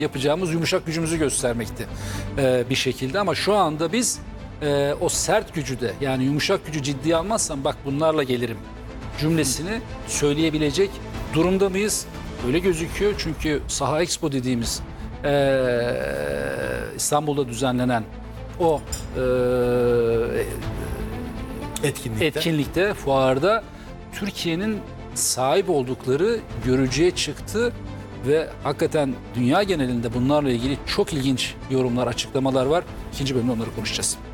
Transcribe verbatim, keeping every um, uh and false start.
yapacağımız yumuşak gücümüzü göstermekti e, bir şekilde. Ama şu anda biz e, o sert gücü de, yani yumuşak gücü ciddiye almazsam bak bunlarla gelirim cümlesini söyleyebilecek durumda mıyız? Öyle gözüküyor çünkü Saha Expo dediğimiz e, İstanbul'da düzenlenen o e, Etkinlikte. etkinlikte, fuarda Türkiye'nin sahip oldukları görücüye çıktı ve hakikaten dünya genelinde bunlarla ilgili çok ilginç yorumlar, açıklamalar var. İkinci bölümde onları konuşacağız.